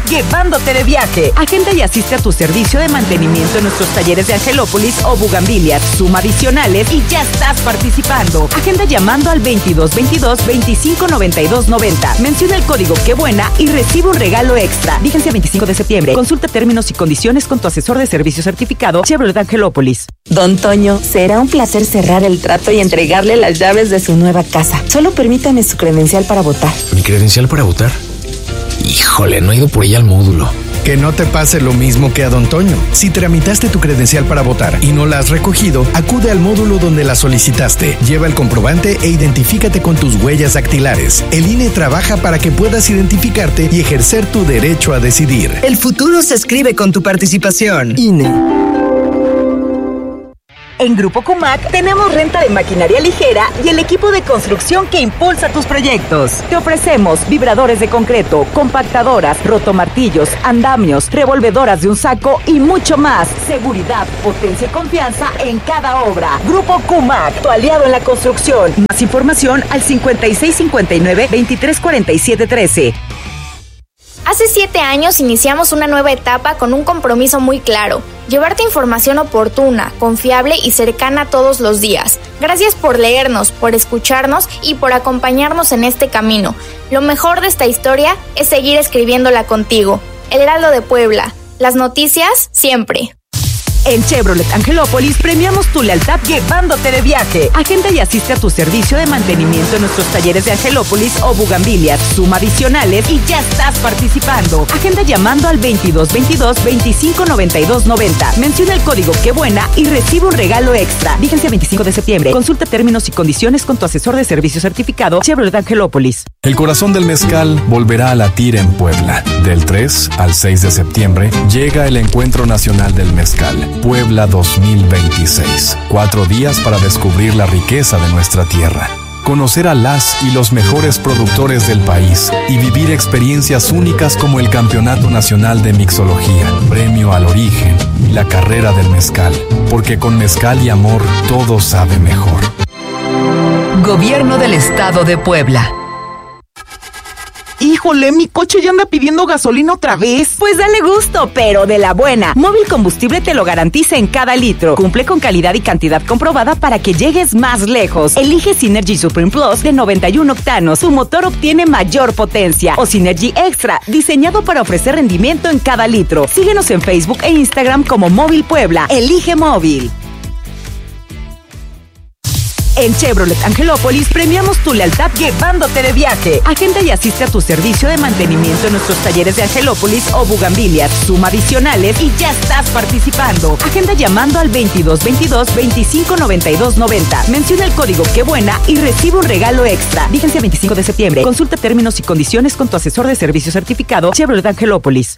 TAP llevándote de viaje. Agenda y asiste a tu servicio de mantenimiento en nuestros talleres de Angelópolis o Bugambilias. Suma adicionales y ya estás participando. Agenda llamando al 2222-259290. Menciona el código Qué Buena y recibe un regalo extra. Vigencia 25 de septiembre. Consulta términos y condiciones con tu asesor de servicio certificado Chevrolet Angelópolis. Don Toño, será un placer cerrar el trato y entregarle las llaves de su nueva casa. Solo permítame su credencial para votar. ¿Mi credencial para votar? Híjole, no he ido por ella al módulo. Que no te pase lo mismo que a Don Toño. Si tramitaste tu credencial para votar y no la has recogido, acude al módulo donde la solicitaste. Lleva el comprobante e identifícate con tus huellas dactilares. El INE trabaja para que puedas identificarte y ejercer tu derecho a decidir. El futuro se escribe con tu participación. INE. En Grupo Kumak tenemos renta de maquinaria ligera y el equipo de construcción que impulsa tus proyectos. Te ofrecemos vibradores de concreto, compactadoras, rotomartillos, andamios, revolvedoras de un saco y mucho más. Seguridad, potencia y confianza en cada obra. Grupo Kumak, tu aliado en la construcción. Más información al 5659-234713. Hace 7 años iniciamos una nueva etapa con un compromiso muy claro: llevarte información oportuna, confiable y cercana todos los días. Gracias por leernos, por escucharnos y por acompañarnos en este camino. Lo mejor de esta historia es seguir escribiéndola contigo. El Heraldo de Puebla. Las noticias siempre. En Chevrolet Angelópolis premiamos tu lealtad llevándote de viaje. Agenda y asiste a tu servicio de mantenimiento en nuestros talleres de Angelópolis o Bugambilias. Suma adicionales y ya estás participando. Agenda llamando al 2222-259290. Menciona el código Qué Buena y recibe un regalo extra. Vigencia 25 de septiembre. Consulta términos y condiciones con tu asesor de servicio certificado Chevrolet Angelópolis. El corazón del mezcal volverá a latir en Puebla. Del 3 al 6 de septiembre llega el Encuentro Nacional del Mezcal. Puebla 2026. 4 días para descubrir la riqueza de nuestra tierra, conocer a las y los mejores productores del país y vivir experiencias únicas como el Campeonato Nacional de Mixología, Premio al Origen y la Carrera del Mezcal, porque con mezcal y amor todo sabe mejor. Gobierno del Estado de Puebla. Híjole, mi coche ya anda pidiendo gasolina otra vez. Pues dale gusto, pero de la buena. Móvil Combustible te lo garantiza en cada litro. Cumple con calidad y cantidad comprobada para que llegues más lejos. Elige Synergy Supreme Plus de 91 octanos. Tu motor obtiene mayor potencia. O Synergy Extra, diseñado para ofrecer rendimiento en cada litro. Síguenos en Facebook e Instagram como Móvil Puebla. Elige Móvil. En Chevrolet Angelópolis premiamos tu lealtad llevándote de viaje. Agenda y asiste a tu servicio de mantenimiento en nuestros talleres de Angelópolis o Bugambilias. Suma adicionales y ya estás participando. Agenda llamando al 2222-259290. Menciona el código Qué Buena y recibe un regalo extra. Vigencia 25 de septiembre. Consulta términos y condiciones con tu asesor de servicio certificado Chevrolet Angelópolis.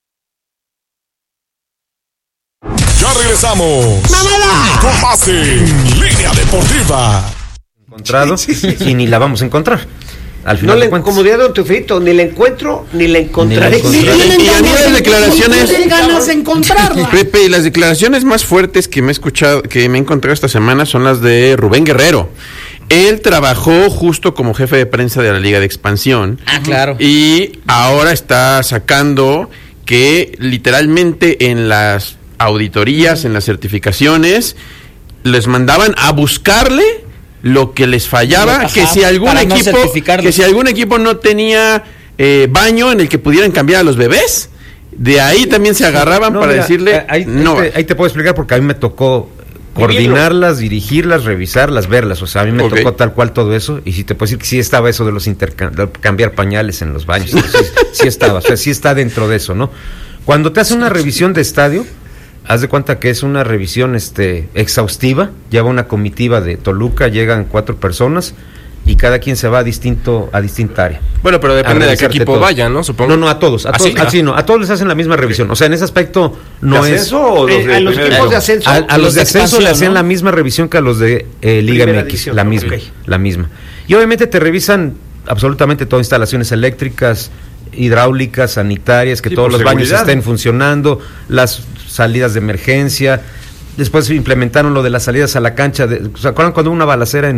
Ya regresamos. ¡Mamada! Con más Línea Deportiva. Encontrado y ni la vamos a encontrar. Al final no como diría Don Teofilito, ni la encuentro ni la encontraré. Y a mí las declaraciones, ganas de encontrarla. Pepe, y las declaraciones más fuertes que me he encontrado esta semana son las de Rubén Guerrero. Él trabajó justo como jefe de prensa de la Liga de Expansión. Ah, claro. Y ahora está sacando que literalmente en las auditorías, en las certificaciones, les mandaban a buscarle lo que les fallaba, que si algún equipo no tenía baño en el que pudieran cambiar a los bebés, de ahí también se agarraban para decirle ahí te puedo explicar, porque a mí me tocó coordinarlas, dirigirlas, revisarlas, verlas. O sea, a mí me tocó tal cual todo eso. Y sí te puedo decir que sí estaba eso de los cambiar pañales en los baños. Sí estaba, o sea, sí está dentro de eso, ¿no? Cuando te hace una revisión de estadio, haz de cuenta que es una revisión exhaustiva. Lleva una comitiva de Toluca, llegan 4 personas y cada quien se va a distinta área. Bueno, pero depende de qué equipo vaya, ¿no? Supongo. No, a todos. A todos les hacen la misma revisión. O sea, en ese aspecto no ¿De ascenso o los de los equipos de ascenso? A los de ascenso le hacían la misma revisión que a los de Liga MX, la misma. Y obviamente te revisan absolutamente todo: instalaciones eléctricas, hidráulicas, sanitarias, que todos los baños estén funcionando, las salidas de emergencia. Después implementaron lo de las salidas a la cancha. ¿Se acuerdan cuando hubo una balacera en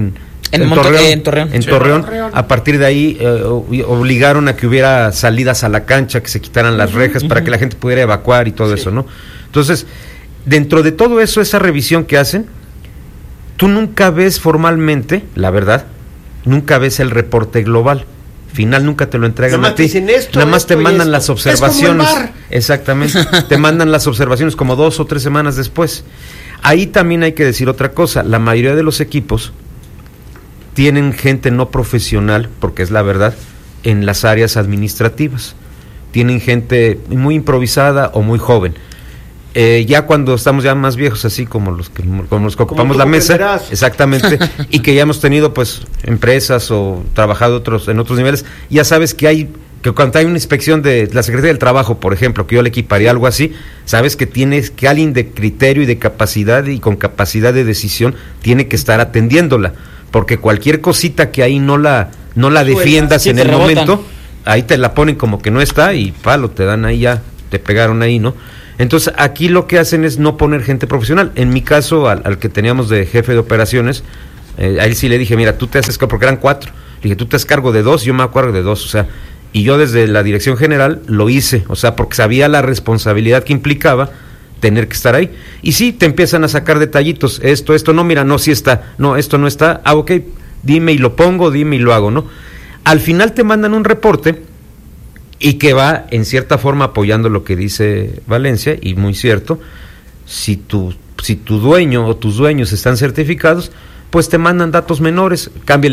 En Torreón. En Torreón. A partir de ahí obligaron a que hubiera salidas a la cancha, que se quitaran las rejas para que la gente pudiera evacuar y todo eso, ¿no? Entonces, dentro de todo eso, esa revisión que hacen, tú nunca ves formalmente, la verdad, nunca ves el reporte global. Final nunca te lo entregan a ti. Nada más te mandan las observaciones. Exactamente. Te mandan las observaciones como 2 o 3 semanas después. Ahí también hay que decir otra cosa. La mayoría de los equipos tienen gente no profesional, porque es la verdad, en las áreas administrativas. Tienen gente muy improvisada o muy joven. Ya cuando estamos ya más viejos, así como los que ocupamos la mesa, exactamente, y que ya hemos tenido pues empresas o trabajado en otros niveles, ya sabes que cuando hay una inspección de la Secretaría del Trabajo, por ejemplo, que yo le equiparía algo así, sabes que tienes que alguien de criterio y de capacidad y con capacidad de decisión tiene que estar atendiéndola, porque cualquier cosita que ahí no la defiendas en el momento, ahí te la ponen como que no está y palo, te dan ahí ya, te pegaron ahí, ¿no? Entonces, aquí lo que hacen es no poner gente profesional. En mi caso, al que teníamos de jefe de operaciones, a él sí le dije, mira, tú te haces cargo, porque eran 4. Le dije, tú te haces cargo de 2, yo me hago cargo de 2. O sea, y yo desde la dirección general lo hice, o sea, porque sabía la responsabilidad que implicaba tener que estar ahí. Y sí, te empiezan a sacar detallitos. Esto, no, mira, no, sí está. No, esto no está. Ah, ok, dime y lo pongo, dime y lo hago, ¿no? Al final te mandan un reporte y que va en cierta forma apoyando lo que dice Valencia, y muy cierto. Si tu dueño o tus dueños están certificados, pues te mandan datos menores, cambia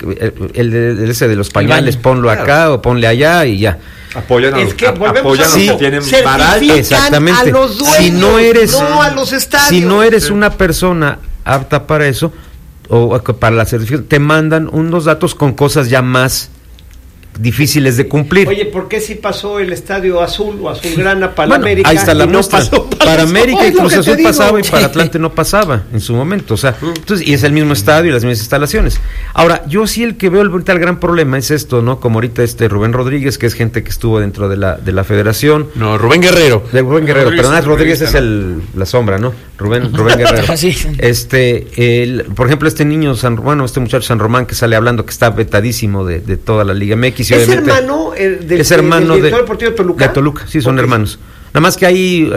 el ese de los pañales, ponlo acá o ponle allá y ya. Apoyan a los que tienen exactamente. A los dueños, si no eres, no a los estadios. Si no eres una persona apta para eso o para la certificación, te mandan unos datos con cosas ya más difíciles de cumplir. Oye, ¿por qué si pasó el Estadio Azul o Azulgrana para América? Ahí está la muestra. No para América y Cruz Azul pasaba y para Atlante no pasaba en su momento, o sea, entonces, y es el mismo estadio y las mismas instalaciones. Ahora, yo sí el que veo ahorita el gran problema es esto, ¿no? Como ahorita Rubén Rodríguez, que es gente que estuvo dentro de la federación. No, Rubén Guerrero. Perdón, Rodríguez es la sombra, ¿no? Rubén Guerrero. Sí. Por ejemplo, este muchacho San Román que sale hablando que está vetadísimo de toda la Liga MX. ¿Es hermano del director deportivo de Toluca? De Toluca, sí, son hermanos. Nada más que ahí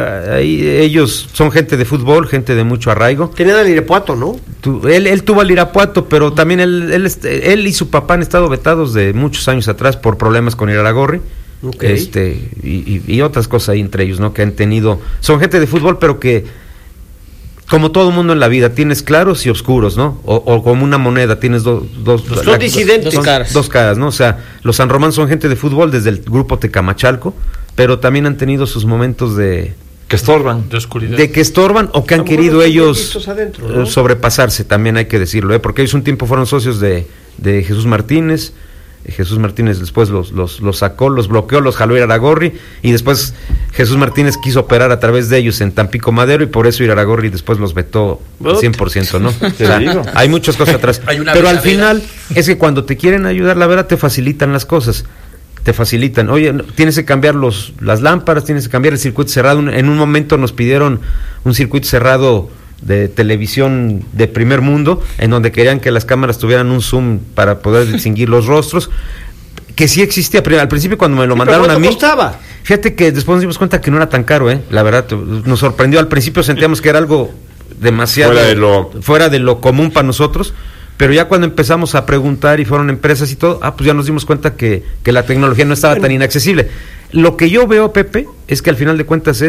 ellos son gente de fútbol, gente de mucho arraigo. Tenía al Irapuato, ¿no? Él tuvo al Irapuato, pero también él y su papá han estado vetados de muchos años atrás por problemas con Iraragorri. Okay. Y otras cosas ahí entre ellos, ¿no? Que han tenido, son gente de fútbol, pero que como todo mundo en la vida, tienes claros y oscuros, ¿no? O como una moneda, tienes dos disidentes. Dos caras, ¿no? O sea, los San Román son gente de fútbol desde el grupo Tecamachalco, pero también han tenido sus momentos de... Que estorban. De oscuridad. De que estorban o que han querido ellos adentro, ¿no? Sobrepasarse, también hay que decirlo, ¿eh? Porque ellos un tiempo fueron socios de Jesús Martínez. Jesús Martínez después los sacó, los bloqueó, los jaló Iraragorri, y después Jesús Martínez quiso operar a través de ellos en Tampico Madero, y por eso Iraragorri después los vetó 100%, ¿no? O sea, hay muchas cosas atrás, pero al final es que cuando te quieren ayudar, la verdad, te facilitan las cosas, te facilitan. Oye, tienes que cambiar las lámparas, tienes que cambiar el circuito cerrado. En un momento nos pidieron un circuito cerrado de televisión de primer mundo, en donde querían que las cámaras tuvieran un zoom para poder distinguir los rostros, que sí existía, pero al principio cuando me lo mandaron a mí, costaba? Fíjate que después nos dimos cuenta que no era tan caro, la verdad, nos sorprendió. Al principio sentíamos que era algo demasiado fuera de lo común para nosotros, pero ya cuando empezamos a preguntar y fueron empresas y todo, pues ya nos dimos cuenta que la tecnología no estaba tan inaccesible. Lo que yo veo, Pepe, es que al final de cuentas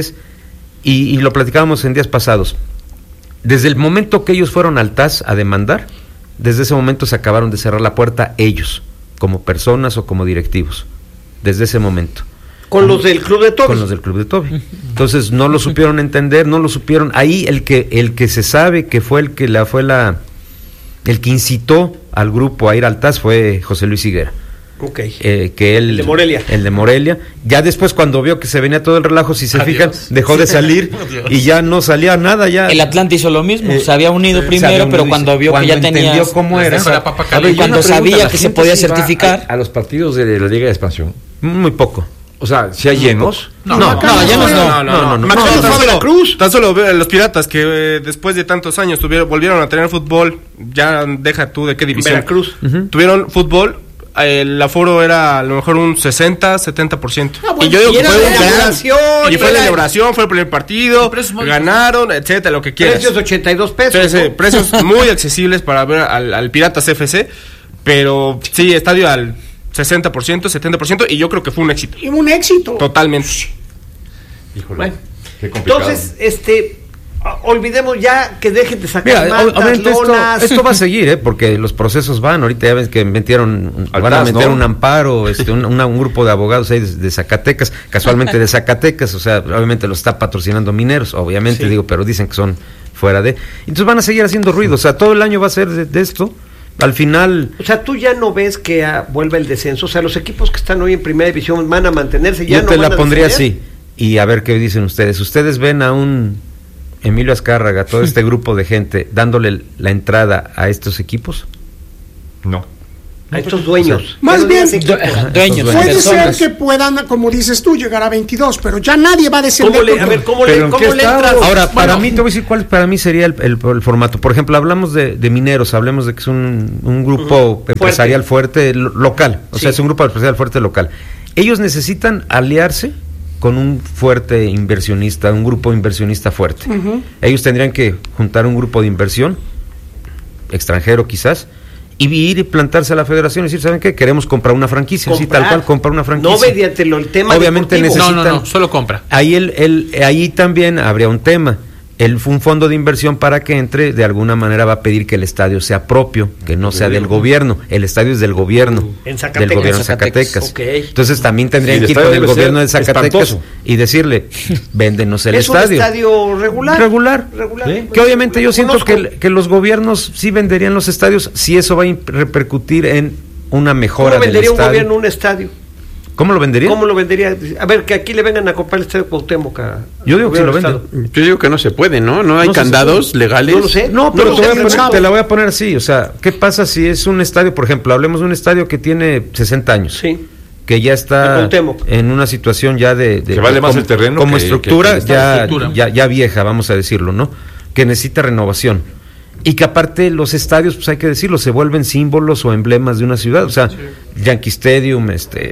y lo platicábamos en días pasados, desde el momento que ellos fueron al TAS a demandar, desde ese momento se acabaron de cerrar la puerta ellos, como personas o como directivos, desde ese momento. ¿Con los del Club de Toby? Con los del Club de Toby. Entonces no lo supieron entender, no lo supieron. Ahí el que se sabe que fue el que incitó al grupo a ir al TAS fue José Luis Higuera. Okay. El de Morelia. El de Morelia. Ya después, cuando vio que se venía todo el relajo, si se fijan, dejó de salir y ya no salía nada. Ya el Atlante hizo lo mismo, se había unido primero, pero cuando vio que ya tenía, cómo era, cuando sabía que se podía certificar a los partidos de la Liga de Expansión. Muy poco. O sea, si hay llenos. No, llenos no. Macario fue a Veracruz. Tan solo los Piratas que después de tantos años volvieron a tener fútbol. Ya deja tú de qué división. Veracruz. Tuvieron fútbol. El aforo era a lo mejor un 60-70%. Y yo digo que fue una celebración. Y fue la celebración, fue el primer partido, ganaron, etcétera, lo que quieras. Precios 82 pesos. Precios muy accesibles para ver al Piratas FC, pero sí, estadio al 60%, 70%, y yo creo que fue un éxito. Y un éxito. Totalmente. Híjole, bueno, qué complicado. Entonces, olvidemos ya que dejen de sacar obviamente lonas. esto va a seguir, porque los procesos van. Ahorita ya ven que van a meter un amparo, un grupo de abogados ahí de Zacatecas, casualmente de Zacatecas, o sea, obviamente lo está patrocinando Mineros, obviamente, pero dicen que son fuera de. Entonces van a seguir haciendo ruido, o sea, todo el año va a ser de esto. Al final... O sea, tú ya no ves que vuelva el descenso. O sea, los equipos que están hoy en primera división van a mantenerse. Yo te la pondría así. Y a ver qué dicen ustedes. ¿Ustedes ven a un Emilio Azcárraga, todo este grupo de gente, dándole la entrada a estos equipos? No. A estos dueños. O sea, más bien, dueños. Puede ser que puedan, como dices tú, llegar a 22, pero ya nadie va a descender. ¿Cómo le entras? Ahora, para mí, te voy a decir cuál para mí sería el formato. Por ejemplo, hablamos de Mineros, hablemos de que es un grupo empresarial fuerte local. O sea, es un grupo empresarial fuerte local. Ellos necesitan aliarse con un fuerte inversionista, un grupo inversionista fuerte. Ellos tendrían que juntar un grupo de inversión, extranjero quizás, y ir y plantarse a la federación y decir, ¿saben qué? Queremos comprar una franquicia, así tal cual, comprar una franquicia. No mediante el tema obviamente deportivo. necesitan, solo compra. Ahí también habría un tema. Un fondo de inversión para que entre, de alguna manera va a pedir que el estadio sea propio, que no sea del gobierno. El estadio es del gobierno. En Zacatecas. Del gobierno de Zacatecas. Okay. Entonces también tendrían que ir con el gobierno de Zacatecas y decirle, véndenos el estadio. ¿Es un estadio regular? Regular. ¿Sí? Que obviamente yo siento que los gobiernos sí venderían los estadios si eso va a repercutir en una mejora del estadio. ¿Cómo vendería un gobierno un estadio? ¿Cómo lo vendería? ¿Cómo lo vendería? A ver, que aquí le vengan a comprar el estadio Cuauhtémoc. Yo digo que sí lo venden. Yo digo que no se puede, ¿no? No hay candados legales. No lo sé. No, pero te la voy a poner así. O sea, ¿qué pasa si es un estadio, por ejemplo, hablemos de un estadio que tiene 60 años? Sí. Que ya está en una situación ya de que vale más el terreno como estructura ya vieja, vamos a decirlo, ¿no? Que necesita renovación. Y que aparte los estadios, pues hay que decirlo, se vuelven símbolos o emblemas de una ciudad. O sea, Yankee Stadium,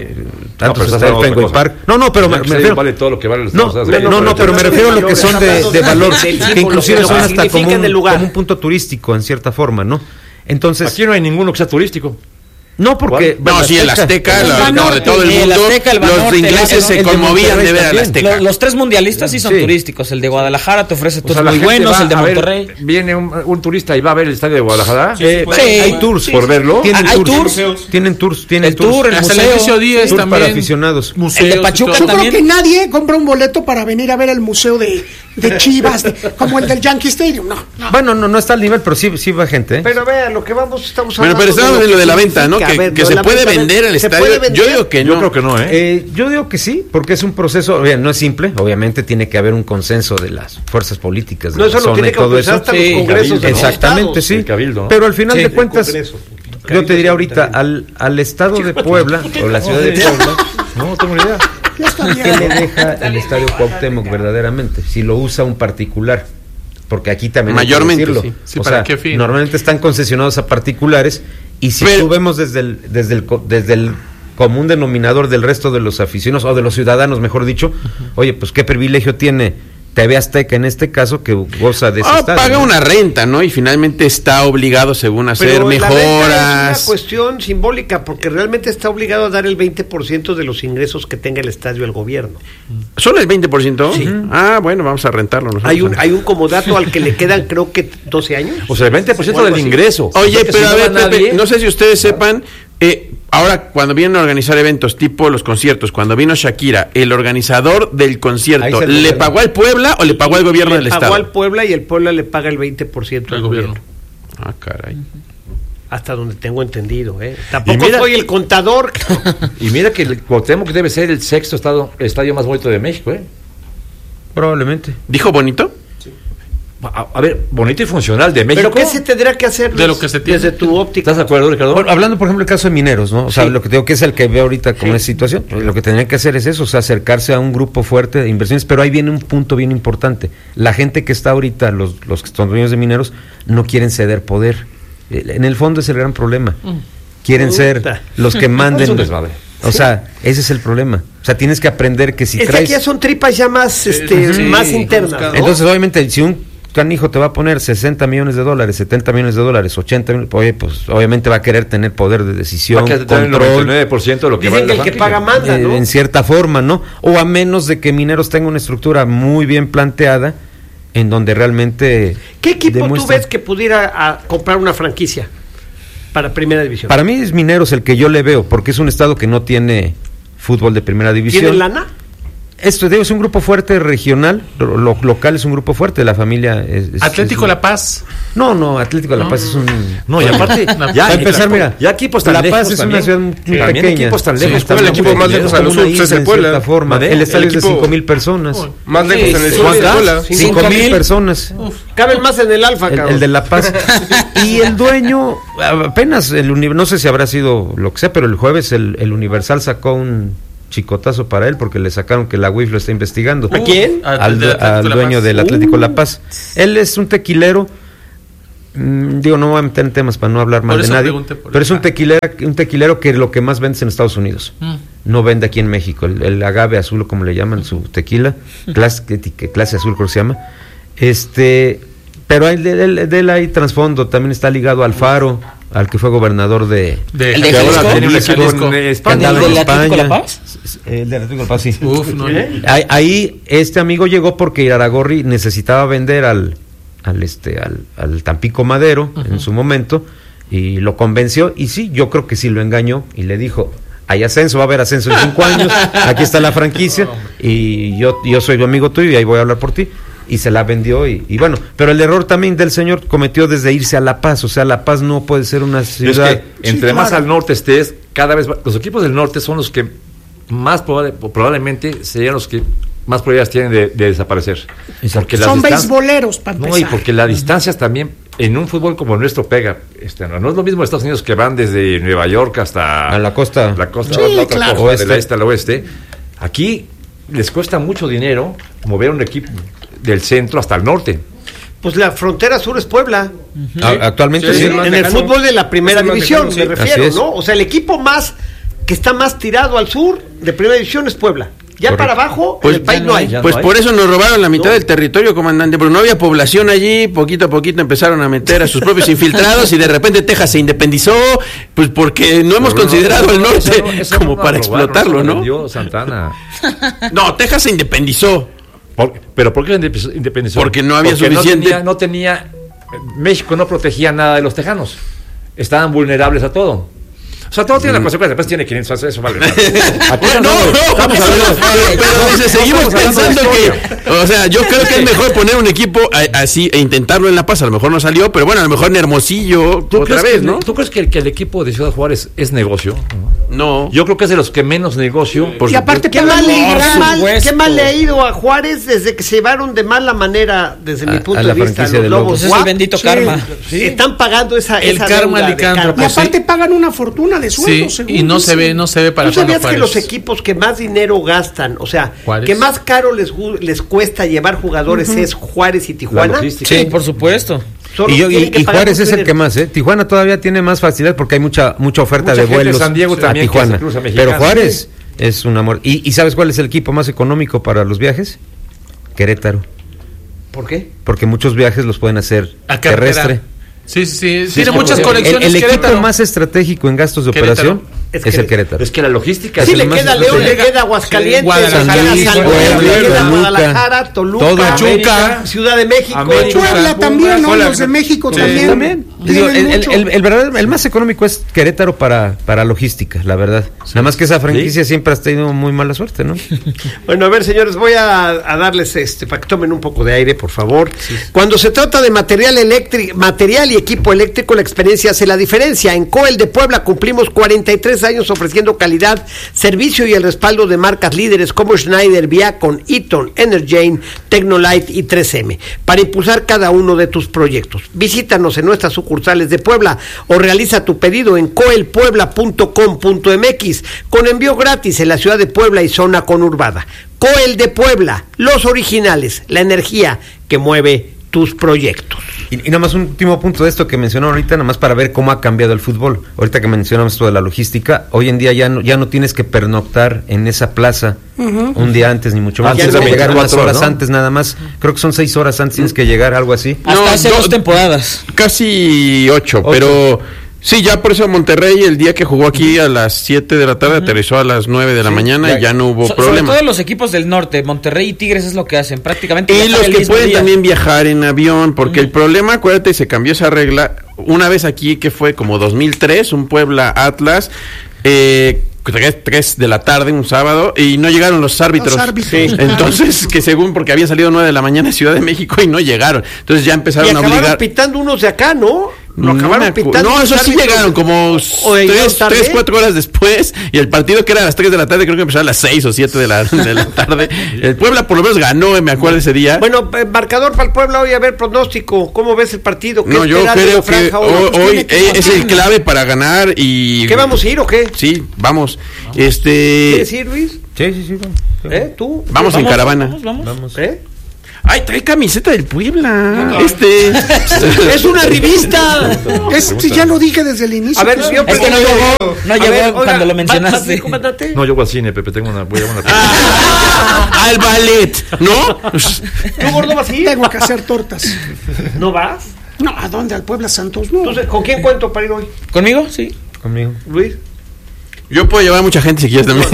tantos estadios, Fenway Park. No, pero me refiero... Vale todo lo que vale los pero me refiero a lo que son de valor, que inclusive son hasta como un punto turístico, en cierta forma, ¿no? Entonces... Aquí no hay ninguno que sea turístico. No, porque... No, sí, el Azteca, de todo el mundo, los ingleses se conmovían de ver al Azteca. Los tres mundialistas sí son turísticos. El de Guadalajara te ofrece tours muy buenos, el de Monterrey. ¿Viene un turista y va a ver el estadio de Guadalajara? Sí. Hay tours por verlo. Hay tours. Tienen tours. El tour, el museo. 10 también. Para aficionados. El de Pachuca también. Yo creo que nadie compra un boleto para venir a ver el museo de Chivas, como el del Yankee Stadium. No. Bueno, no está al nivel, pero sí va gente. Pero vea, lo que estamos hablando. Pero estamos en lo de la venta, ¿no? Que se puede vender el estadio. Yo digo que no. Yo creo que no, yo digo que sí, porque es un proceso, no es simple, obviamente tiene que haber un consenso de las fuerzas políticas de la zona y todo eso. Hasta los congresos de exactamente, sí. Cabildo, ¿no? Pero al final de cuentas, yo te diría ahorita, al estado de Puebla, o la ciudad de Puebla, no tengo ni idea. ¿Qué le deja el estadio Cuauhtémoc verdaderamente? Si lo usa un particular. Porque aquí también mayormente hay que decirlo. Sí, o ¿para sea, qué fin? Normalmente están concesionados a particulares y si tú vemos desde el común denominador del resto de los aficionados o de los ciudadanos, mejor dicho, oye, pues qué privilegio tiene TV Azteca en este caso que goza de ese estadio, paga una renta, ¿no? Y finalmente está obligado según hacer mejoras. La es una cuestión simbólica porque realmente está obligado a dar el 20% de los ingresos que tenga el estadio al gobierno. ¿Solo el 20%? Sí. Ah, bueno, vamos a rentarlo nosotros. Hay un comodato al que le quedan creo que 12 años. O sea, el 20% del ingreso. Oye, pero a ver, Pepe, no sé si ustedes sepan, ahora cuando vienen a organizar eventos tipo los conciertos, cuando vino Shakira, el organizador del concierto, ¿le pagó al Puebla o le pagó al gobierno del estado? Le pagó al Puebla y el Puebla le paga el 20% al gobierno. Ah, caray. Hasta donde tengo entendido, Tampoco soy el contador. Y mira que el Cuauhtémoc debe ser el sexto estadio más bonito de México, Probablemente. ¿Dijo bonito? Sí. A ver, bonito y funcional de México. ¿Pero qué se tendría que hacer de lo que se tiene desde tu óptica? ¿Estás de acuerdo, Ricardo? Bueno, hablando, por ejemplo, del caso de Mineros, ¿no? O sea, lo que digo que es el que veo ahorita con esa situación. Lo que tendrían que hacer es eso, o sea, acercarse a un grupo fuerte de inversiones. Pero ahí viene un punto bien importante. La gente que está ahorita, los que son dueños de Mineros, no quieren ceder poder. En el fondo es el gran problema. Quieren ser los que manden. Es un desmadre. O sea, ese es el problema. O sea, tienes que aprender que si traes... que aquí son tripas ya más, más internas, ¿no? Entonces, obviamente, si un canijo te va a poner $60 millones, $70 millones, $80 millones, oye, pues obviamente va a querer tener poder de decisión, control. El 99% de lo que dicen que el que paga manda, ¿no? En cierta forma, ¿no? O a menos de que Mineros tenga una estructura muy bien planteada, en donde realmente... ¿Qué equipo tú ves que pudiera comprar una franquicia para Primera División? Para mí es Mineros el que yo le veo, porque es un estado que no tiene fútbol de Primera División. ¿Tiene lana? Esto es un grupo fuerte regional, local es un grupo fuerte, la familia Atlético La Paz. No, Atlético La Paz es un... No, y aparte, ya empezar, mira, ya equipos tan La lejos Paz es también, una ciudad muy pequeña. Equipos tan lejos. El equipo más lejos al sur es el Puebla. El estadio es de 5,000 personas. Más lejos en el sur es el Puebla. 5,000 personas. Caben más en el Alfa, cabrón. El de La Paz. Y el dueño, apenas, no sé si habrá sido lo que sea, pero el jueves el Universal sacó un chicotazo para él porque le sacaron que la UIF lo está investigando. ¿A quién? Al dueño del Atlético La Paz. Él es un tequilero, digo, no me voy a meter en temas para no hablar mal de nadie, pero es un tequilero que lo que más vende es en Estados Unidos. No vende aquí en México. El agave azul, como le llaman, su tequila, clase azul creo que se llama. Pero de él hay trasfondo, también está ligado al Faro, al que fue gobernador de ahora tiene un equipo en España. ¿El del Atlético La Paz? El del Atlético La Paz, sí. Ahí este amigo llegó porque Iraragorri necesitaba vender al Tampico Madero en su momento y lo convenció, y sí, yo creo que sí lo engañó y le dijo: hay ascenso, va a haber ascenso en 5 años, aquí está la franquicia y yo soy tu amigo tuyo y ahí voy a hablar por ti. Y se la vendió y bueno, pero el error también del señor cometió desde irse a La Paz. O sea, La Paz no puede ser una ciudad... Es que entre más al norte estés, cada vez los equipos del norte son los que más probablemente serían los que más probabilidades tienen de desaparecer. Porque son beisboleros, para empezar. No, y porque las distancias también en un fútbol como el nuestro pega. No es lo mismo Estados Unidos, que van desde Nueva York hasta a la costa, sí, la otra costa, oeste. Del este al oeste. Aquí les cuesta mucho dinero mover un equipo del centro hasta el norte. Pues la frontera sur es Puebla. Actualmente sí. En el fútbol de la Primera División, me refiero, ¿no? O sea, el equipo que está más tirado al sur de Primera División es Puebla. Ya para abajo, pues, en el país no hay. Pues por eso nos robaron la mitad del territorio, comandante, porque no había población allí, poquito a poquito empezaron a meter a sus propios infiltrados y de repente Texas se independizó, pues porque no hemos considerado el norte como para explotarlo, ¿no? Santana. No, Texas se independizó. ¿Pero por qué se independizó? Porque no había suficiente... No tenía... México no protegía nada de los tejanos. Estaban vulnerables a todo. O sea, todo tiene una consecuencia, después tiene 500, eso vale. Aquí estamos hablando, pero seguimos pensando que, o sea, yo creo que es mejor poner un equipo así e intentarlo en La Paz. A lo mejor no salió, pero bueno, a lo mejor en Hermosillo otra vez, ¿no? ¿Tú crees que el equipo de Ciudad Juárez es negocio? No. Yo creo que es de los que menos negocio. Y aparte, ¿qué mal le ha ido a Juárez desde que se llevaron de mala manera, desde mi punto de vista, los Lobos? Es el bendito karma. Sí. Están pagando esa karma licántropo. Y aparte pagan una fortuna de sueldo, seguro. Y no se ve para ¿Tú sabías que los equipos que más dinero gastan, o sea, Juárez, que más caro les cuesta llevar jugadores es Juárez y Tijuana? Sí, por supuesto. Y Juárez es el que más, Tijuana todavía tiene más facilidad porque hay mucha oferta de vuelos San Diego a también, Tijuana. Pero Juárez es un amor. ¿Y sabes cuál es el equipo más económico para los viajes? Querétaro. ¿Por qué? Porque muchos viajes los pueden hacer terrestre. Sí. Tiene muchas conexiones. El equipo más estratégico en gastos de operación es el Querétaro. Es que la logística... Sí, le queda León, le queda Aguascalientes, Guadalajara, Toluca, Pachuca, Ciudad de México, Puebla también, ¿no? Los de México también. El más económico es Querétaro para logística, la verdad. Nada más que esa franquicia siempre ha tenido muy mala suerte, ¿no? Bueno, a ver, señores, voy a darles para que tomen un poco de aire, por favor. Cuando se trata de material y equipo eléctrico, la experiencia hace la diferencia. En Coel de Puebla cumplimos 43 3 años ofreciendo calidad, servicio y el respaldo de marcas líderes como Schneider, Viacom, Eaton, Energane, Tecnolite y 3M para impulsar cada uno de tus proyectos. Visítanos en nuestras sucursales de Puebla o realiza tu pedido en coelpuebla.com.mx con envío gratis en la ciudad de Puebla y zona conurbada. Coel de Puebla, los originales, la energía que mueve tus proyectos. Y nada más un último punto de esto que mencionó ahorita, nada más para ver cómo ha cambiado el fútbol. Ahorita que mencionamos esto de la logística, hoy en día ya no tienes que pernoctar en esa plaza un día antes, ni mucho más. Tienes que llegar unas horas antes nada más. Creo que son 6 horas antes, tienes que llegar, algo así. Hasta hace 2 temporadas. Casi 8, pero... Sí, ya por eso Monterrey el día que jugó aquí a las 7 de la tarde aterrizó a las 9 de la mañana y ya no hubo problema. Sobre todo los equipos del norte, Monterrey y Tigres es lo que hacen, prácticamente. Y los que pueden también viajar en avión, porque el problema, acuérdate, se cambió esa regla una vez aquí que fue como 2003, un Puebla Atlas, 3 de la tarde, un sábado, y no llegaron los árbitros. Sí. Entonces, que según, porque habían salido 9 de la mañana en Ciudad de México y no llegaron. Entonces ya empezaron a obligar. Pitando unos de acá, ¿no? Lo acabaron pitando. No, eso sí llegaron como 3, 4 horas después. Y el partido que era a las 3 de la tarde, creo que empezó a las 6 o 7 de la tarde. El Puebla por lo menos ganó, me acuerdo ese día. Bueno, marcador para el Puebla hoy, a ver, pronóstico. ¿Cómo ves el partido? No, yo creo que hoy es el clave para ganar. Y ¿qué vamos a ir o qué? Sí, vamos. ¿Quieres ir, Luis? Sí. ¿Tú? Vamos en caravana. Vamos. Ay, trae camiseta del Puebla. Es una revista. Ya lo dije desde el inicio. A ver, claro. yo es que no llegó cuando lo mencionaste. No, yo voy al cine, Pepe, voy a una al ballet, ¿no? ¿Tú, gordo, vas a ir? Tengo que hacer tortas. ¿No vas? No, ¿a dónde? Al Puebla Santos, no. Entonces, ¿con quién cuento para ir hoy? ¿Conmigo? Sí. Conmigo. Luis. Yo puedo llevar a mucha gente si quieres también.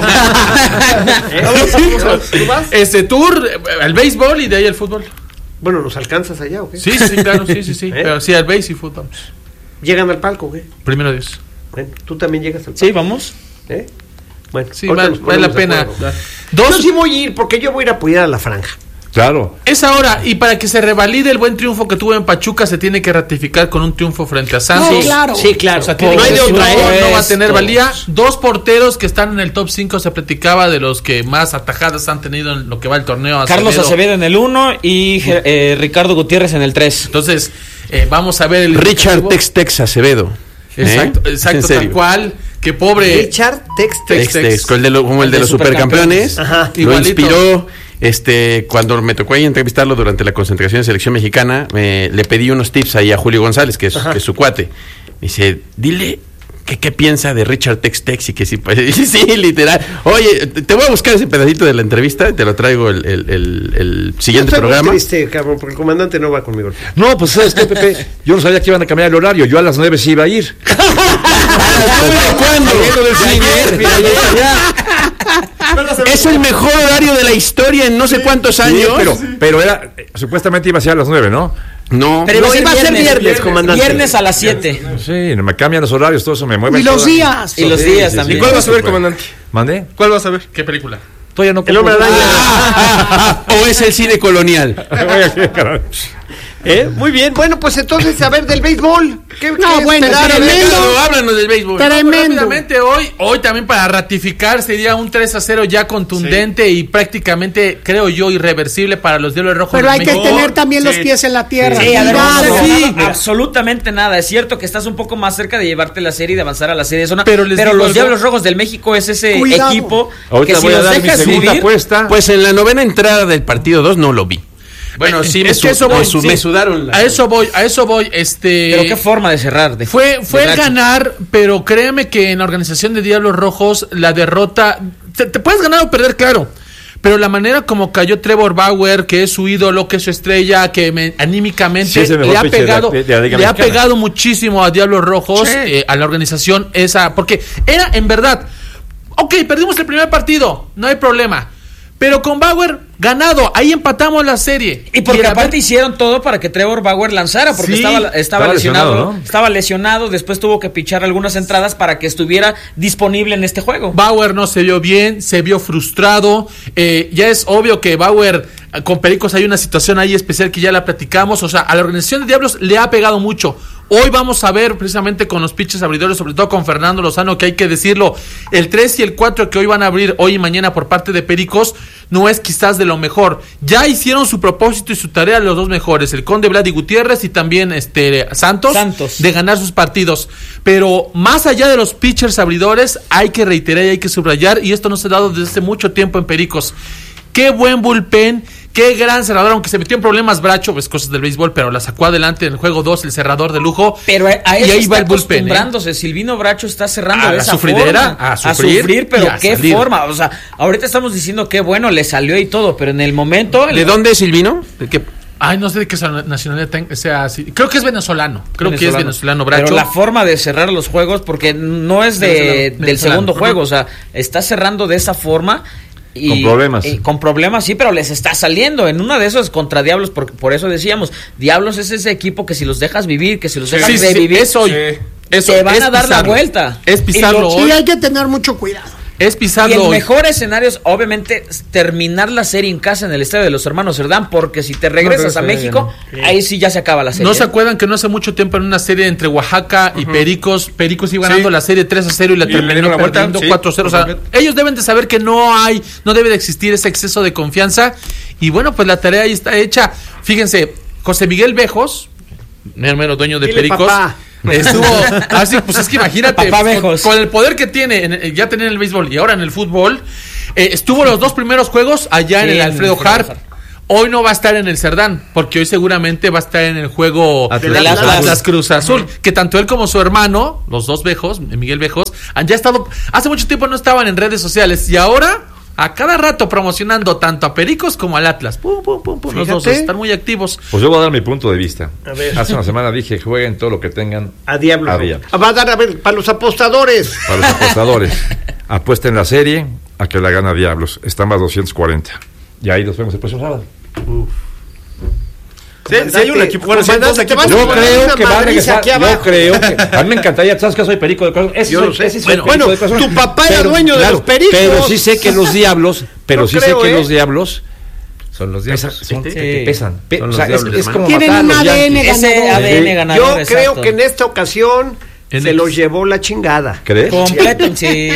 ¿Tú vas? Tour, el béisbol y de ahí el fútbol. Bueno, ¿nos alcanzas allá o qué? Sí, claro, sí. Pero sí, al béis y fútbol. ¿Llegan al palco o qué? Primero Dios. ¿Tú también llegas al palco? Sí, vamos. Bueno, sí, vale la pena. Yo sí voy a ir porque yo voy a ir a apoyar a la franja. Claro. Es ahora, y para que se revalide el buen triunfo que tuvo en Pachuca, se tiene que ratificar con un triunfo frente a Santos. No, claro. Sí, claro. O sea, no hay de otra, no va a tener valía. 2 porteros que están en el top 5, se platicaba de los que más atajadas han tenido en lo que va el torneo. Carlos Acevedo en el 1 y Ricardo Gutiérrez en el 3. Entonces, vamos a ver el Richard Tex Acevedo. Exacto, tal cual. Que pobre Richard Tex. Como el de los supercampeones. Ajá. Lo inspiró. Cuando me tocó ahí entrevistarlo durante la concentración de selección mexicana, le pedí unos tips ahí a Julio González, que es su cuate. Me dice, dile qué piensa de Richard Tex y que sí, pues, sí, literal. Oye, te voy a buscar ese pedacito de la entrevista, te lo traigo el siguiente programa. Muy triste, cabrón, porque el comandante no va conmigo. No, pues ¿sabes qué, Pepe? Yo no sabía que iban a cambiar el horario, yo a las 9 sí iba a ir. ¿Cuándo? Es el mejor horario de la historia en no sé cuántos años. Pero era, supuestamente iba a ser a las 9, ¿no? No. Pero iba a ser viernes, comandante. Viernes a las 7. Sí, me cambian los horarios, todo eso me mueve. Y los días. Y los días también. ¿Y cuál vas a ver, comandante? ¿Mandé? ¿Cuál vas a ver? ¿Qué película? Todavía no. El Hombre Araña. ¿O es el cine colonial? Muy bien, bueno, pues entonces a ver del béisbol. Háblanos del béisbol. Rápidamente, hoy también para ratificar sería un 3-0 ya contundente y prácticamente, creo yo, irreversible para los Diablos Rojos. Pero hay que tener también los pies en la tierra. Sí, absolutamente nada. Es cierto que estás un poco más cerca de llevarte la serie y de avanzar a la serie de zona. Pero los Diablos Rojos del México es ese equipo ahorita que si los dejas vivir, pues en la 9ª entrada del partido 2 no lo vi. Bueno, sí, me sudaron. A eso voy. Pero qué forma de cerrar. Fue el ganar, pero créeme que en la organización de Diablos Rojos, la derrota, te puedes ganar o perder, claro. Pero la manera como cayó Trevor Bauer, que es su ídolo, que es su estrella, que anímicamente le ha pegado muchísimo a Diablos Rojos, a la organización esa, porque era en verdad, perdimos el primer partido, no hay problema. Pero con Bauer ganado, ahí empatamos la serie. Y porque aparte hicieron todo para que Trevor Bauer lanzara, porque estaba lesionado, ¿no? Estaba lesionado, después tuvo que pichar algunas entradas para que estuviera disponible en este juego. Bauer no se vio bien, se vio frustrado. Ya es obvio que Bauer, con Pericos hay una situación ahí especial que ya la platicamos. O sea, a la organización de Diablos le ha pegado mucho. Hoy vamos a ver precisamente con los pitchers abridores, sobre todo con Fernando Lozano, que hay que decirlo, el 3 y el 4 que hoy van a abrir hoy y mañana por parte de Pericos, no es quizás de lo mejor. Ya hicieron su propósito y su tarea los dos mejores, el Conde Vladi Gutiérrez y también Santos, de ganar sus partidos. Pero más allá de los pitchers abridores, hay que reiterar y hay que subrayar, y esto no se ha dado desde hace mucho tiempo en Pericos. Qué buen bullpen, qué gran cerrador, aunque se metió en problemas Bracho, pues cosas del béisbol, pero la sacó adelante en el juego 2, el cerrador de lujo. Pero a eso y ahí está va el bullpen, acostumbrándose. Silvino Bracho está cerrando de esa sufridera, forma. a sufrir, pero qué salir. forma. O sea, ahorita estamos diciendo que bueno, le salió y todo, pero en el momento... ¿De dónde es Silvino? ¿De qué? Ay, no sé de qué nacionalidad sea así. Creo que es venezolano. Que es venezolano, Bracho. Pero la forma de cerrar los juegos, porque no es del segundo juego, o sea, está cerrando de esa forma... Con problemas. Con problemas, sí, pero les está saliendo. En una de esas contra Diablos, por eso decíamos, Diablos es ese equipo que si los dejas vivir, que si los dejas revivir, eso te van a dar la vuelta. Es pisarlo hoy. Sí, hay que tener mucho cuidado. Es pisarlo. Y el mejor escenario es, obviamente, terminar la serie en casa en el estadio de los hermanos Cerdán, porque si te regresas a México, ahí sí ya se acaba la serie. ¿No se acuerdan que no hace mucho tiempo en una serie entre Oaxaca y Pericos iba ganando la serie 3-0 y la terminó perdiendo 4-0? O sea, ellos deben de saber que no debe de existir ese exceso de confianza. Y bueno, pues la tarea ahí está hecha. Fíjense, José Miguel Bejos, mero dueño de Pericos. Papá. Estuvo así, pues es que imagínate, con el poder que tiene, ya tenía en el béisbol y ahora en el fútbol, estuvo los dos primeros juegos allá en el Alfredo Harp. Hoy no va a estar en el Cerdán, porque hoy seguramente va a estar en el juego Atlas Cruz Azul, que tanto él como su hermano, los dos Bejos, Miguel Bejos, han ya estado, hace mucho tiempo no estaban en redes sociales y ahora a cada rato promocionando tanto a Pericos como al Atlas. Los dos están muy activos. Pues yo voy a dar mi punto de vista. A ver. Hace una semana dije, jueguen todo lo que tengan a Diablo. Va a dar, a ver, para los apostadores. Para los apostadores. Apuesten la serie a que la gana Diablos. Está más 240. Y ahí nos vemos el próximo sábado. Sí, hay un equipo. Bueno, dos equipos. Yo creo que va a regresar. Yo creo que. A mí me encantaría. ¿Sabes que soy perico de corazón? Yo lo sé. Bueno, tu papá era dueño de los pericos. Pero sí sé que los Diablos. Los Diablos. Son los Diablos. Pesan. O sea, es como tienen un ADN ganador. Yo creo que en esta ocasión se los llevó la chingada. ¿Crees? Completo,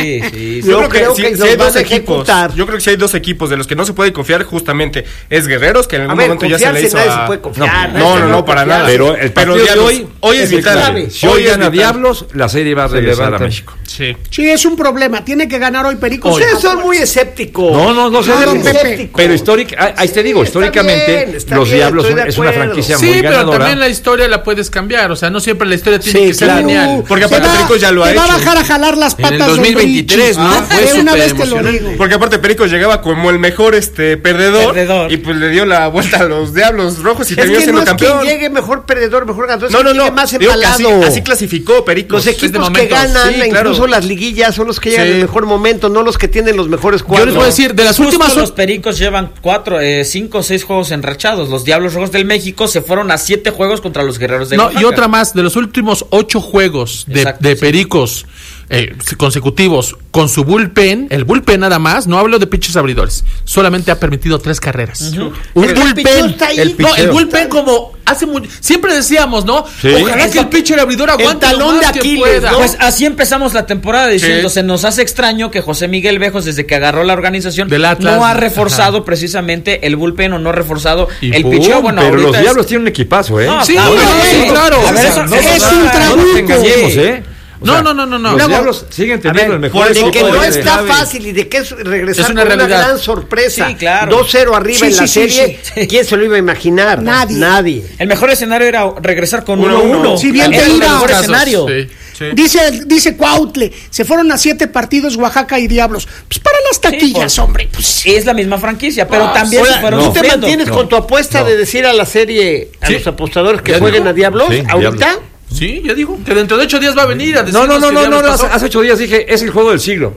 sí. Yo creo que si hay dos equipos. Yo creo que si hay dos equipos de los que no se puede confiar, justamente es Guerreros, que en algún momento ya se le hizo nadie se puede confiar. No, para nada. Pero el partido de hoy es vital. Si hoy gana Diablos, la serie va a regresar a México. Sí, es un problema. Tiene que ganar hoy Pericos. Ustedes son muy escépticos. No sé. Pero ahí te digo, históricamente los Diablos es una franquicia muy ganadora. Sí, pero también la historia la puedes cambiar. O sea, no siempre la historia tiene que ser lineal. Porque aparte Pericos ya lo ha hecho. Te va a bajar a jalar las patas. En el 2023, ¿no? Fue una vez te lo digo. Porque aparte Pericos llegaba como el mejor perdedor y pues le dio la vuelta a los Diablos Rojos y terminó siendo campeón. Es que llegue mejor perdedor, mejor ganador. No. Más empalado. Así clasificó Pericos. Los equipos que ganan, incluso las liguillas, son los que llegan en el mejor momento, no los que tienen los mejores cuadros. Yo les voy a decir, de las últimas... Los Pericos llevan 5 o 6 juegos enrachados. Los Diablos Rojos del México se fueron a 7 juegos contra los Guerreros de Oaxaca. Y otra más, de los últimos 8 juegos de Pericos consecutivos con su bullpen, el bullpen nada más, no hablo de pitchers abridores, solamente ha permitido 3 carreras. Un bullpen, el bullpen como siempre decíamos, ¿no? Sí. Ojalá que el pitcher abridor aguante el talón de Aquiles, ¿no? Pues así empezamos la temporada diciendo, se nos hace extraño que José Miguel Bejos, desde que agarró la organización del Atlas, no ha reforzado precisamente el bullpen o no ha reforzado el pitcheo. Bueno, pero los Diablos tienen un equipazo, No, sí, claro. A ver, es un trabuco. No. Los Diablos siguen teniendo el mejor equipo. De que no está fácil y de que es regresar con una gran sorpresa. Sí, claro. 2-0 arriba en la serie. ¿Quién se lo iba a imaginar? Nadie. El mejor escenario era regresar con 1-1. Si bien te iba. El mejor escenario. Sí. Dice Cuautle, se fueron a 7 partidos Oaxaca y Diablos. Pues para las taquillas, hombre. Pues es la misma franquicia, pero también se fueron ¿Tú te mantienes con tu apuesta de decir a la serie, a los apostadores que jueguen a Diablos ahorita? Sí, ya digo que dentro de 8 días va a venir a decir. No, hace 8 días dije, es el juego del siglo.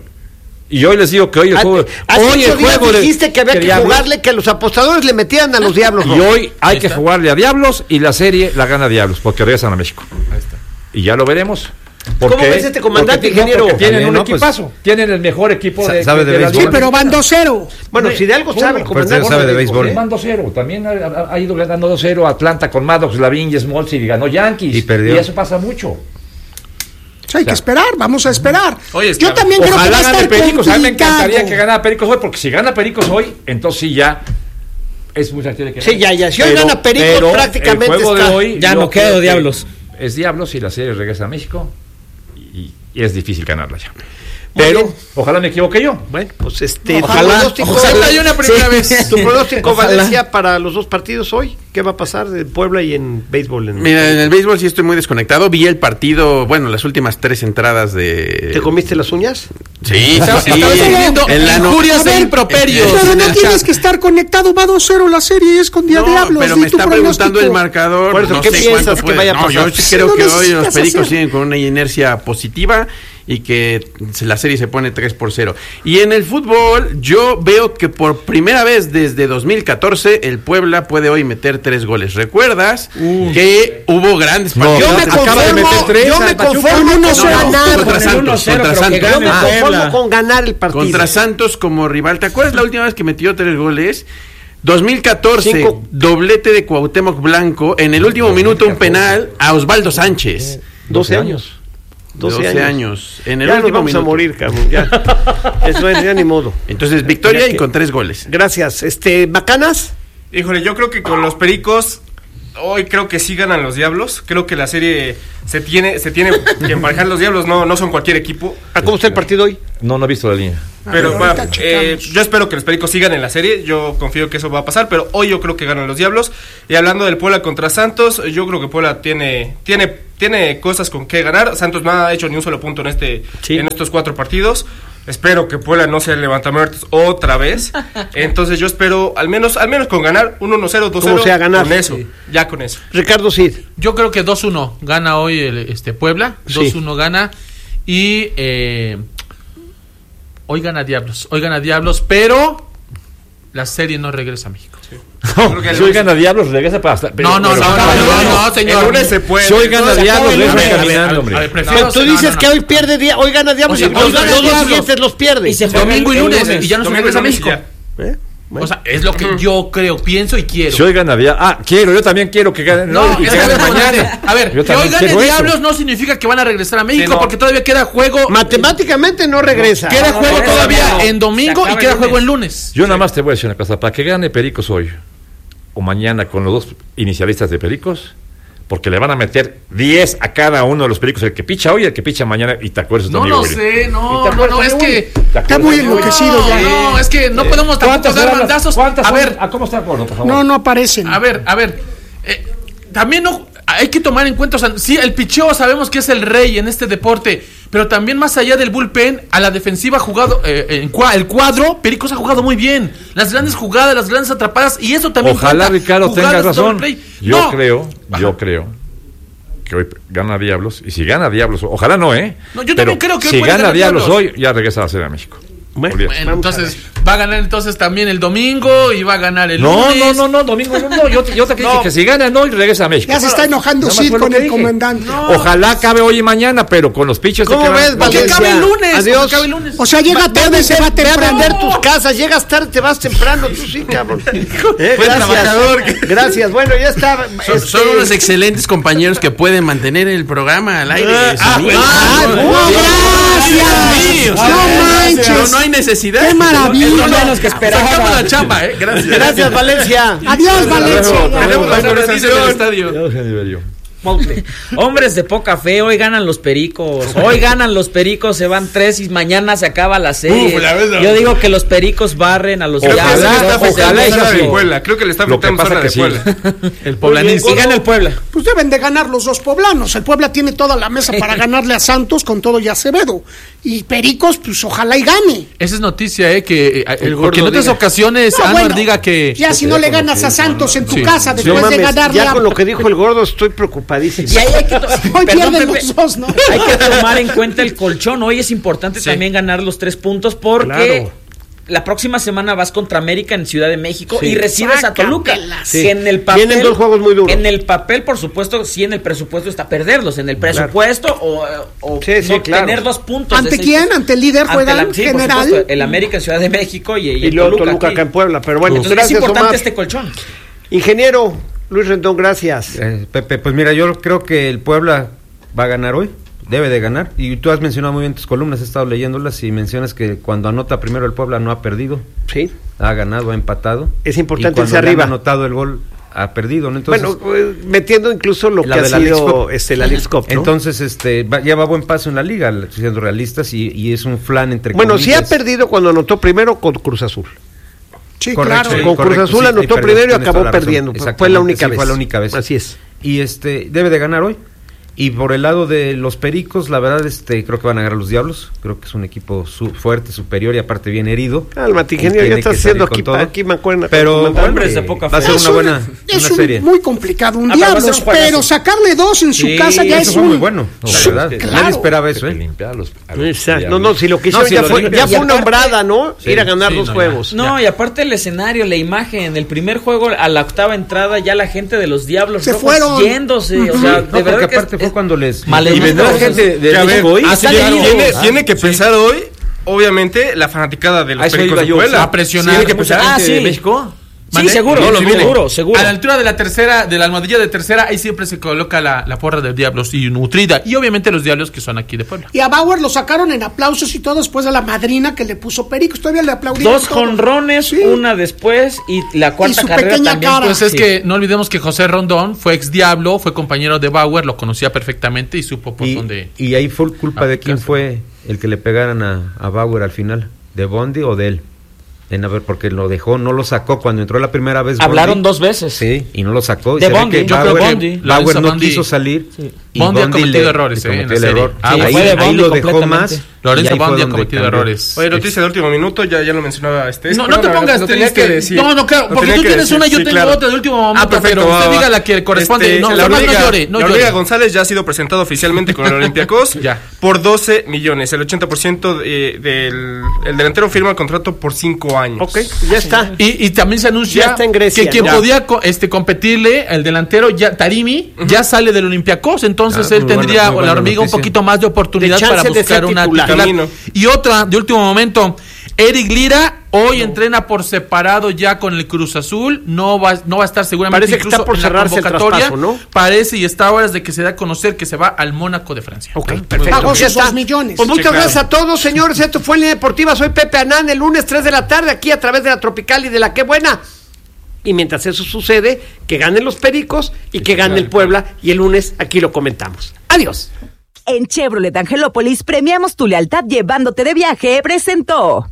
Y hoy les digo que hoy el juego. Hoy el juego dijiste que había que jugarle, que los apostadores le metieran a los Diablos. Y hoy hay que jugarle a Diablos y la serie la gana Diablos, porque regresan a México. Ahí está. Y ya lo veremos. ¿Cómo ves este comandante, ingeniero? Porque tienen un equipazo. Tienen el mejor equipo de béisbol. Sí, pero van 2-0. Bueno, si de algo sabe el comandante. Sabe de béisbol. Van 2-0. También ha ido ganando 2-0 Atlanta con Maddox, Lavigne, Smoltz y ganó Yankees. Y perdió. Y eso pasa mucho. Hay que esperar, vamos a esperar. Oye, yo también creo que va a estar Pericos. A mí me complicado. encantaría que ganara Pericos hoy, porque si gana Pericos hoy, entonces sí ya es muy factible que sí, ya. Si hoy gana Pericos, prácticamente el juego está. De hoy, ya no queda Diablos. Es Diablos y la serie regresa a México y es difícil ganarla ya. Pero ojalá me equivoque yo. Bueno, pues ojalá hay una primera vez. Tu pronóstico, Valencia, para los dos partidos hoy. ¿Qué va a pasar de Puebla y en béisbol? Mira, en el béisbol sí estoy muy desconectado. Vi el partido, bueno, las últimas 3 entradas de... ¿Te comiste las uñas? Sí. En la injurias e improperios. Pero no tienes que estar conectado. Va 2-0 la serie y es con Diablos. Pero me está preguntando el marcador. Por eso, ¿qué piensas que vaya a pasar? Yo sí creo que hoy los Pericos siguen con una inercia positiva y que la serie se pone 3-0. Y en el fútbol, yo veo que por primera vez desde 2014 el Puebla puede hoy meter 3 goles. ¿Recuerdas que hubo grandes partidos? Yo me conformo con ganar el partido. Contra Santos como rival. ¿Te acuerdas la última vez que metió 3 goles? 2014, doblete de Cuauhtémoc Blanco. En el último minuto un penal a Osvaldo Sánchez. 12 años. 12 años. En el ya último vamos minuto. A morir, cabrón. Ya. Eso es, ya ni modo. Entonces, victoria y con 3 goles. Gracias. ¿Bacanas? Híjole, yo creo que con los Pericos hoy creo que sí ganan los Diablos. Creo que la serie se tiene que emparejar. Los Diablos no son cualquier equipo. ¿Cómo está el partido hoy? No he visto la línea. Pero yo espero que los Pericos sigan en la serie. Yo confío que eso va a pasar, pero hoy yo creo que ganan los Diablos. Y hablando del Puebla contra Santos, yo creo que Puebla tiene cosas con que ganar. Santos no ha hecho ni un solo punto en estos 4 partidos. Espero que Puebla no se levanta muertos otra vez. Entonces yo espero al menos con ganar un 1-0, 2-0. Sea ganar. Con eso, ya con eso. Ricardo Cid. Yo creo que 2-1 gana hoy el Puebla. 2-1 gana. Y hoy gana Diablos, pero la serie no regresa a México. Si hoy gana Diablos, regresa para hasta... No, señor. El lunes se puede. Si hoy gana Diablos, regresa caminando, hombre. Pero tú dices que hoy pierde hoy gana Diablos y los dos siguientes los pierde. Y se domingo y lunes y ya no se regresa a México. Bueno. O sea, es lo que yo creo, pienso y quiero. Si hoy gana Diablos... yo también quiero que gane... y que gane mañana. A ver, que hoy gane Diablos no significa que van a regresar a México, porque todavía queda juego... Matemáticamente no regresa. Queda juego todavía en domingo y queda juego en lunes. Yo nada más te voy a decir una cosa. Para que gane Pericos hoy o mañana con los 2 inicialistas de Pericos, porque le van a meter 10 a cada uno de los Pericos, el que picha hoy y el que picha mañana, y te acuerdas de tu amigo. No, es que está muy enloquecido ya. No, es que no podemos tampoco dar bandazos. A ver, ¿cómo está el acuerdo, por favor? No aparecen. A ver, también hay que tomar en cuenta, o sea, sí, el picheo sabemos que es el rey en este deporte, pero también más allá del bullpen, a la defensiva ha jugado, el cuadro, Pericos ha jugado muy bien, las grandes jugadas, las grandes atrapadas, y eso también ojalá cuenta, Ricardo tenga razón. Yo creo que hoy gana Diablos, y si gana Diablos, ojalá no, yo también creo que hoy si puede gana ganar Diablos hoy, ya regresa a la Serie de México. Bueno, entonces va a ganar entonces también el domingo y va a ganar el lunes. No, domingo no. Yo te dije que si gana hoy regresa a México. Ya se está enojando Sid con el comandante. Ojalá acabe hoy y mañana, pero con los pitchers. ¿Cómo ves, Porque acabe el lunes. Adiós. O sea, llega tarde y se va temprano. Ve a vender tus casas, llegas tarde, te vas temprano, tú sí, cabrón. Gracias. Bueno, ya está. Son unos excelentes compañeros que pueden mantener el programa al aire. Gracias. No manches. No hay necesidad. Qué maravilla. Es menos que esperaba. Sacamos la chamba, Gracias, Valencia. Adiós, Valencia. Tenemos la organización del estadio. Hombres de poca fe, hoy ganan los Pericos. Hoy ganan los Pericos, se van 3 y mañana se acaba la serie. Yo digo que los Pericos barren a los Diablos. Creo que le está afectando zona de Puebla. El poblanense. Y gana el Puebla. Pues deben de ganar los 2 poblanos. El Puebla tiene toda la mesa para ganarle a Santos con todo y Acevedo. Y Pericos, pues ojalá y gane. Esa es noticia, que en otras ocasiones Anuar diga que... Ya si no le ganas a Santos en tu casa después de ganarle ya con lo que dijo el gordo estoy preocupadísimo. Y ahí hay que hoy pierden los 2, ¿no? Hay que tomar en cuenta el colchón. Hoy es importante también ganar los 3 puntos porque la próxima semana vas contra América en Ciudad de México y recibes a Toluca. Sí. Que en el papel, vienen 2 juegos muy duros. En el papel, por supuesto, sí, en el presupuesto está perderlos. En el presupuesto o tener 2 puntos. ¿Ante quién? ¿Ante el líder juegan general? Supuesto, el América en Ciudad de México y luego Toluca acá en Puebla. Pero bueno, entonces gracias, es importante Omar. este colchón. Ingeniero Luis Rendón, gracias. Pepe, pues mira, yo creo que el Puebla va a ganar hoy. Debe de ganar. Y tú has mencionado muy bien tus columnas, he estado leyéndolas y mencionas que cuando anota primero el Puebla no ha perdido. Sí. Ha ganado, ha empatado. Es importante irse arriba. Ha anotado el gol, ha perdido, ¿no? Entonces, metiendo incluso lo que ha sido la Leagues Cup, ¿no? Entonces, ya va buen paso en la liga, siendo realistas, y es un flan entre Bueno, comillas. sí ha perdido cuando anotó primero con Cruz Azul. Sí, correcto, claro. Con Cruz Azul anotó primero y acabó perdiendo. Fue la única vez. Fue la única vez. Así es. Y debe de ganar hoy. Y por el lado de los Pericos, la verdad, creo que van a ganar los Diablos. Creo que es un equipo fuerte, superior y aparte bien herido. Cálmate, ingeniero, ya estás haciendo aquí mancuerna. Pero hombres de poca fe. Va a ser una buena serie. Es muy complicado un Diablos, pero sacarle 2 en su casa ya es muy bueno. La verdad, nadie esperaba eso, No, si lo que hicieron ya fue una hombrada, ¿no? Ir a ganar 2 juegos. No, y aparte el escenario, la imagen, el primer juego a la 8ª entrada, ya la gente de los Diablos se Rojos fueron yéndose. O sea, de verdad que aparte fue cuando les... Y vendrá gente de hoy. Tiene que pensar hoy, obviamente, la fanaticada de los Pericos de Puebla. A presionar. Tiene que pensar gente de México. Sí, seguro. A la altura de la tercera, de la almohadilla de tercera, ahí siempre se coloca la porra de Diablos y nutrida. Y obviamente los Diablos que son aquí de Puebla. Y a Bauer lo sacaron en aplausos y todo después de la madrina que le puso Pericos. Todavía le aplaudieron. 2 jonrones, una después y la cuarta carrera también. Pues es que no olvidemos que José Rondón fue ex Diablo, fue compañero de Bauer, lo conocía perfectamente y supo por dónde. Y ahí fue culpa de quién fue el que le pegaran a Bauer al final, ¿de Bondi o de él? A ver, porque lo dejó, no lo sacó cuando entró la primera vez. Hablaron 2 veces. Sí, y no lo sacó. De Bondi, yo creo que Bauer no quiso salir. Sí. Bondi ha cometido errores, en la serie. Ahí lo dejó más. Lorenzo Bondi ha cometido errores. Oye, noticia de último minuto, ya lo mencionaba No te pongas triste. No, claro, porque tú tienes una y yo tengo otra de último momento. Perfecto, pero usted diga la que corresponde. La Hormiga González ya ha sido presentado oficialmente con el Olympiacos por 12 millones. El 80% del delantero firma el contrato por 5 años. Ok, ya está. Y también se anuncia Grecia, que quien podía competirle, el delantero Tarimi, ya sale del Olympiacos. Entonces él tendría, la Hormiga, un poquito más de oportunidad para buscar una titular. Y otra de último momento, Eric Lira hoy entrena por separado ya con el Cruz Azul, no va a estar seguramente. Parece que está por cerrarse el traspaso, ¿no? Parece y está a horas de que se da a conocer que se va al Mónaco de Francia. Ok, perfecto. Pagó sus 2 millones. Pues muchas gracias a todos, señores. Esto fue Línea Deportiva. Soy Pepe Anán, el lunes 3 de la tarde aquí a través de la Tropical y de la Qué Buena. Y mientras eso sucede, que ganen los Pericos y que gane el Puebla. Y el lunes aquí lo comentamos. Adiós. En Chevrolet Angelópolis premiamos tu lealtad llevándote de viaje, presentó.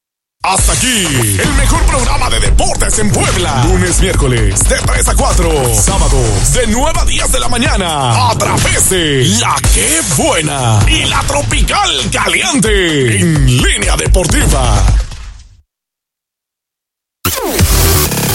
Hasta aquí, el mejor programa de deportes en Puebla. Lunes, miércoles, de 3 a 4. Sábados, de 9 a 10 de la mañana. A través de La Qué Buena y la Tropical Caliente. En Línea Deportiva.